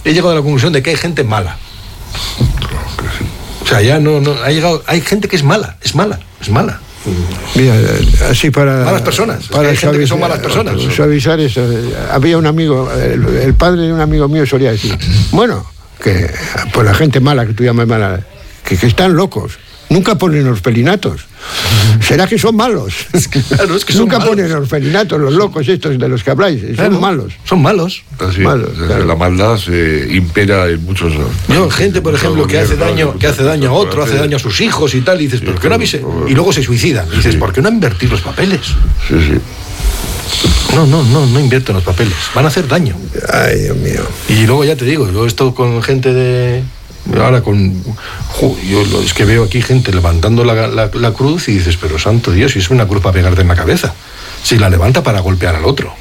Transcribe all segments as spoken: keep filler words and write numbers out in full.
he llegado a la conclusión de que hay gente mala. O sea, ya no, no ha llegado, hay gente que es mala, es mala, es mala. Mira, así para... Malas personas, para es que hay gente que son malas personas. Suavizar eso, había un amigo, el, el padre de un amigo mío solía decir, bueno, que pues la gente mala, que tú llamas mala, que, que están locos, nunca ponen orfelinatos. ¿Será que son malos? Es que, claro, es que son nunca malos. ponen orfelinatos, los locos estos de los que habláis, son Claro, malos. Son malos. Así, Malos, claro. La maldad se impera en muchos... No, gente, por ejemplo, que hace daño, que hace daño a otro, hace daño a sus hijos y tal, y dices, ¿por qué no avise? Y luego se suicidan. Y dices, ¿por qué no invertir los papeles? Sí, sí. No, no, no, no invierten los papeles. Van a hacer daño. Ay, Dios mío. Y luego ya te digo, yo estoy con gente de... Ahora con... jo, yo lo, es que veo aquí gente levantando la, la, la cruz y dices, pero santo Dios, si es una cruz para pegarte en la cabeza. Si la levanta para golpear al otro.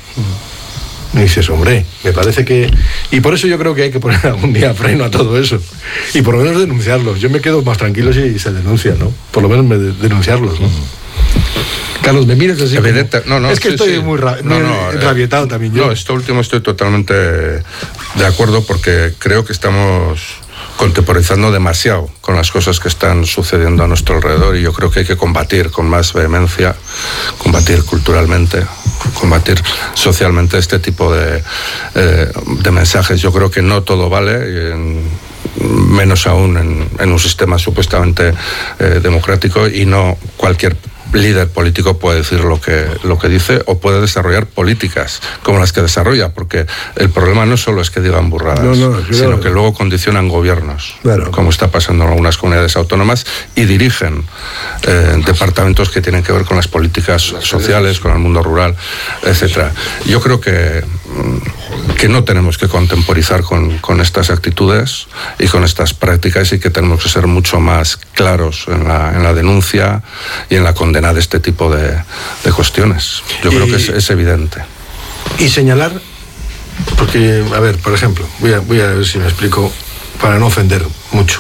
Y dices, hombre, me parece que... Y por eso yo creo que hay que poner algún día freno a todo eso. Y por lo menos denunciarlos. Yo me quedo más tranquilo si se denuncia, ¿no? Por lo menos me de, denunciarlos, ¿no? Carlos, me miras así. Evidente, como... no, no, es que sí, estoy sí. muy, ra... no, muy no, rabietado eh, también yo. No, esto último estoy totalmente de acuerdo porque creo que estamos contemporizando demasiado con las cosas que están sucediendo a nuestro alrededor y yo creo que hay que combatir con más vehemencia, combatir culturalmente, combatir socialmente este tipo de, eh, de mensajes. Yo creo que no todo vale, en, menos aún en, en un sistema supuestamente eh, democrático y no cualquier líder político puede decir lo que, lo que dice o puede desarrollar políticas como las que desarrolla, porque el problema no solo es que digan burradas, no, no, claro. sino que luego condicionan gobiernos, claro. como está pasando en algunas comunidades autónomas, y dirigen eh, departamentos que tienen que ver con las políticas sociales, con el mundo rural, etcétera. Yo creo que, que no tenemos que contemporizar con, con estas actitudes y con estas prácticas y que tenemos que ser mucho más claros en la, en la denuncia y en la condena de este tipo de, de cuestiones. Yo y, creo que es, es evidente. Y señalar, porque, a ver, por ejemplo, voy a, voy a ver si me explico para no ofender mucho.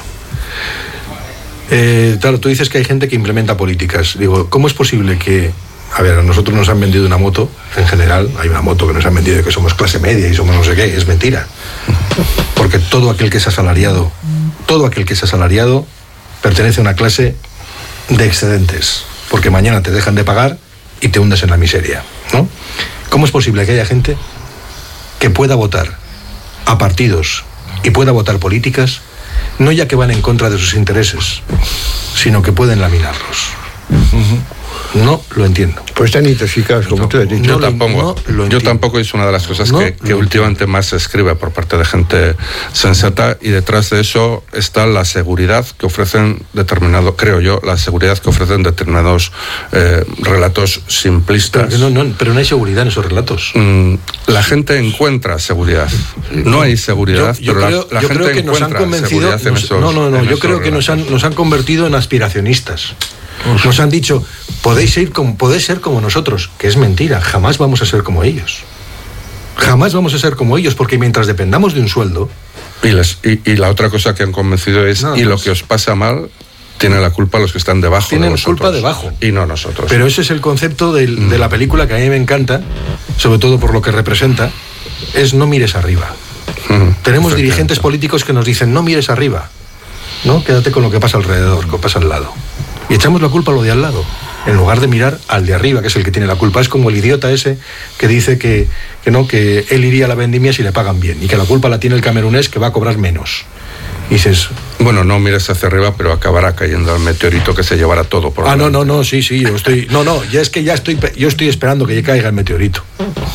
Eh, claro, tú dices que hay gente que implementa políticas. Digo, ¿cómo es posible que, a ver, a nosotros nos han vendido una moto, en general, hay una moto que nos han vendido de que somos clase media y somos no sé qué, es mentira. Porque todo aquel que es asalariado, todo aquel que es asalariado pertenece a una clase de excedentes. Porque mañana te dejan de pagar y te hundes en la miseria, ¿no? ¿Cómo es posible que haya gente que pueda votar a partidos y pueda votar políticas, no ya que van en contra de sus intereses, sino que pueden laminarlos? Uh-huh. No lo entiendo. Pues están intoxicados, como tú has dicho. Yo tampoco, no yo tampoco es una de las cosas no que, que últimamente más se escribe por parte de gente sensata, y detrás de eso está la seguridad que ofrecen determinado, creo yo, la seguridad que ofrecen determinados eh, relatos simplistas. Pero no, no, pero no hay seguridad en esos relatos. Mm, la gente encuentra seguridad. No hay seguridad, yo, yo pero creo, la, la yo gente creo que nos han convencido. nos, en esos, no, no, no. Yo creo que nos han, nos han convertido en aspiracionistas. Nos han dicho, podéis ir como, podéis ser como nosotros, que es mentira, jamás vamos a ser como ellos. Jamás vamos a ser como ellos, porque mientras dependamos de un sueldo... Y, les, y, y la otra cosa que han convencido es, no, y lo que os pasa mal, tienen la culpa los que están debajo de vosotros. Tienen culpa debajo. Y no nosotros. Pero ese es el concepto de, mm. de la película que a mí me encanta, sobre todo por lo que representa, es no mires arriba. Mm, Tenemos dirigentes políticos que nos dicen, no mires arriba, ¿no? Quédate con lo que pasa alrededor, con lo que pasa al lado. Y echamos la culpa a lo de al lado, en lugar de mirar al de arriba, que es el que tiene la culpa. Es como el idiota ese que dice que, que no, que él iría a la vendimia si le pagan bien, y que la culpa la tiene el camerunés, que va a cobrar menos. Y dices... Bueno, no mires hacia arriba, pero acabará cayendo el meteorito que se llevará todo por Ah, no, no, no, sí, sí, yo estoy... No, no, ya es que ya estoy... Yo estoy esperando que caiga el meteorito.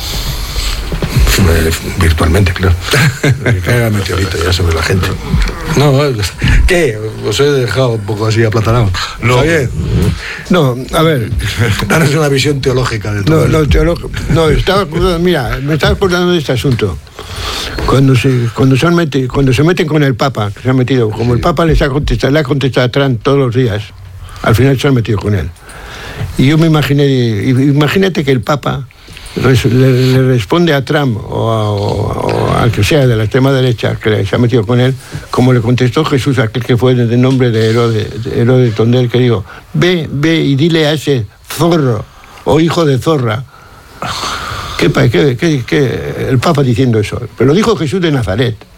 Virtualmente, claro. Que caiga el meteorito ya sobre la gente. No, ¿qué? Os he dejado un poco así aplatanados. No. ¿Está bien? No, a ver. Danos una visión teológica de todo. No, no, teológico. No, estaba acordando, mira, me estaba acordando de este asunto. Cuando se, cuando se, han metido, cuando se meten con el Papa, que se han metido, como sí. El Papa les ha contestado, le ha contestado a Trump todos los días, al final se han metido con él. Y yo me imaginé, imagínate que el Papa le, le responde a Trump o, a, o, o al que sea de la extrema derecha que se ha metido con él, como le contestó Jesús, aquel que fue de nombre de Herodes, de Herodes Tondel, que dijo, ve, ve y dile a ese zorro o hijo de zorra. ¿Qué, qué, qué, qué, el Papa diciendo eso? Pero lo dijo Jesús de Nazaret.